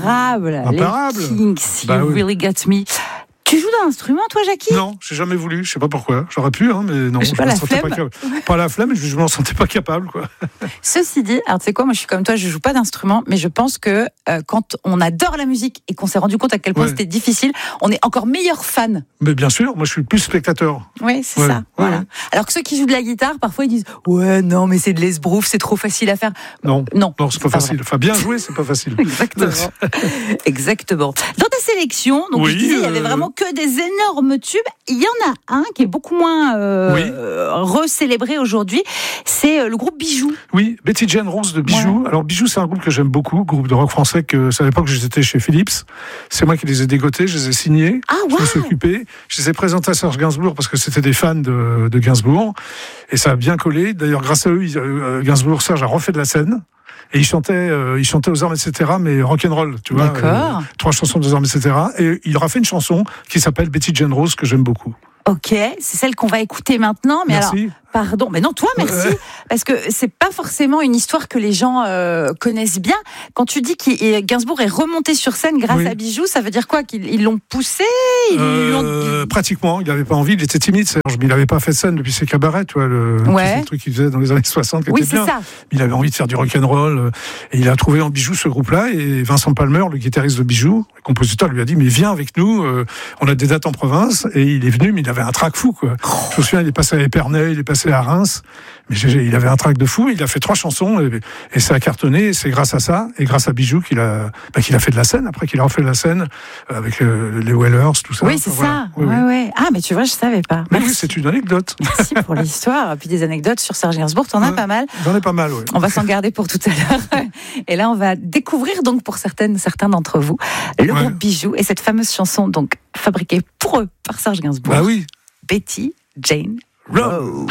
Imparable. Les Kinks, You Really Got Me. Tu joues d'un instrument, toi, Jackie ? Non, j'ai jamais voulu. Je sais pas pourquoi. J'aurais pu, mais non. Je pas la flemme. Pas la flemme, je m'en sentais pas capable, quoi. Ceci dit, alors tu sais quoi, moi je suis comme toi, je joue pas d'instrument, mais je pense que quand on adore la musique et qu'on s'est rendu compte à quel point c'était difficile, on est encore meilleur fan. Mais bien sûr, moi je suis plus spectateur. Oui, c'est ça. Voilà. Alors que ceux qui jouent de la guitare, parfois ils disent ouais, non, mais c'est de l'esbrouf, c'est trop facile à faire. Non, c'est pas facile. Enfin, bien jouer, c'est pas facile. Exactement. Dans ta sélection, donc je disais, il y avait vraiment que des énormes tubes. Il y en a un qui est beaucoup moins recélébré aujourd'hui. C'est le groupe Bijoux. Oui, Betty Jane Rose de Bijoux. Ouais. Alors Bijoux, c'est un groupe que j'aime beaucoup, groupe de rock français que à l'époque j'étais chez Philips. C'est moi qui les ai dégotés, je les ai signés. Je me suis occupé. Je les ai présentés à Serge Gainsbourg parce que c'était des fans de Gainsbourg. Et ça a bien collé. D'ailleurs, grâce à eux, Serge a refait de la scène. Et il chantait aux armes, etc., mais rock'n'roll, tu vois. D'accord. 3 chansons aux armes, etc. Et il aura fait une chanson qui s'appelle Betty Jane Rose, que j'aime beaucoup. Ok, c'est celle qu'on va écouter maintenant. Mais merci. Alors, pardon, mais non, toi, merci. Parce que c'est pas forcément une histoire que les gens connaissent bien. Quand tu dis que Gainsbourg est remonté sur scène grâce à Bijoux, ça veut dire quoi ? Qu'ils l'ont poussé ? Pratiquement, il n'avait pas envie, il était timide, Serge, mais il n'avait pas fait de scène depuis ses cabarets, tu vois, le truc qu'il faisait dans les années 60, qui était bien. Ça. Il avait envie de faire du rock'n'roll, et il a trouvé en Bijoux ce groupe-là, et Vincent Palmer, le guitariste de Bijoux, le compositeur, lui a dit, mais viens avec nous, on a des dates en province, et il est venu, mais il avait un trac fou, quoi. Je me souviens, il est passé à Épernay, il est passé à Reims, mais il avait un trac de fou, il a fait 3 chansons, et ça a cartonné, et c'est grâce à ça, et grâce à Bijoux qu'il a fait de la scène, après qu'il a refait de la scène, avec les Whalers, tout ça. Oui, c'est ça. Ouais. Ah, mais tu vois, je savais pas. Mais oui, c'est une anecdote. Merci pour l'histoire. Puis des anecdotes sur Serge Gainsbourg, t'en as pas mal. J'en ai pas mal, oui. On va s'en garder pour tout à l'heure. Et là, on va découvrir donc pour certains d'entre vous le groupe Bijoux et cette fameuse chanson donc fabriquée pour eux par Serge Gainsbourg. Bah oui. Betty Jane Rose.